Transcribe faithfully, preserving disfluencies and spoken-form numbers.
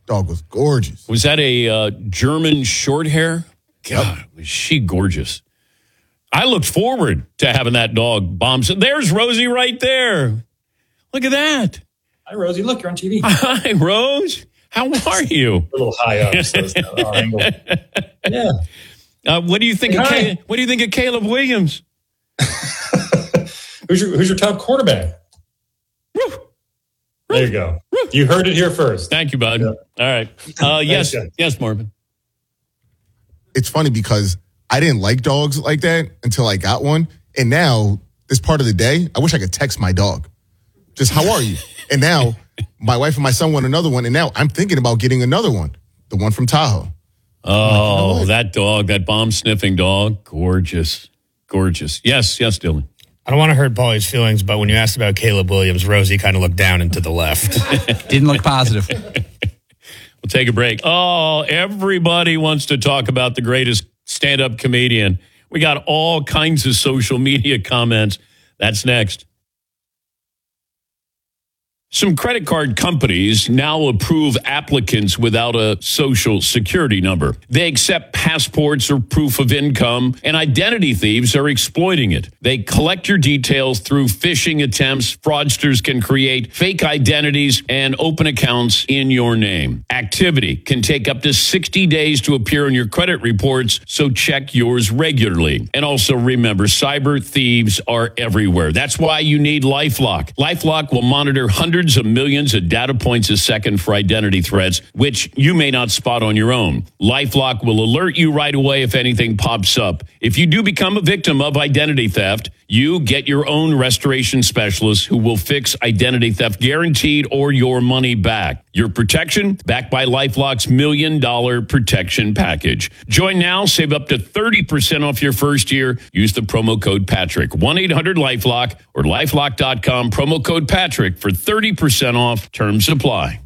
Dog was gorgeous. Was that a uh, German short hair? God, yep. Was she gorgeous. I looked forward to having that dog bomb. So there's Rosie right there. Look at that. Hi, Rosie. Look, you're on T V. Hi, Rose. How are you? A little high up, so it's not our angle. Yeah. Uh, what do you think? Hey, of Caleb, what do you think of Caleb Williams? who's your Who's your top quarterback? Woo. There you go. Woo. You heard it here first. Thank you, bud. Yeah. All right. Uh, yes, Thanks, yes, Marvin. It's funny because I didn't like dogs like that until I got one, and now this part of the day, I wish I could text my dog, just how are you? And now my wife and my son want another one, and now I'm thinking about getting another one, the one from Tahoe. Oh, like, you know that dog, that bomb-sniffing dog, gorgeous, gorgeous. Yes, yes, Dylan. I don't want to hurt Paulie's feelings, but when you asked about Caleb Williams, Rosie kind of looked down and to the left. Didn't look positive. We'll take a break. Oh, everybody wants to talk about the greatest stand-up comedian. We got all kinds of social media comments. That's next. Some credit card companies now approve applicants without a social security number. They accept passports or proof of income, and identity thieves are exploiting it. They collect your details through phishing attempts. Fraudsters can create fake identities and open accounts in your name. Activity can take up to sixty days to appear in your credit reports, so check yours regularly. And also remember, cyber thieves are everywhere. That's why you need LifeLock. LifeLock will monitor hundreds Hundreds of millions of data points a second for identity threats, which you may not spot on your own. LifeLock will alert you right away if anything pops up. If you do become a victim of identity theft, you get your own restoration specialist who will fix identity theft guaranteed or your money back. Your protection backed by LifeLock's million dollar protection package. Join now, save up to thirty percent off your first year. Use the promo code Patrick, one eight hundred LifeLock or lifelock dot com, promo code Patrick for thirty percent off. Terms apply.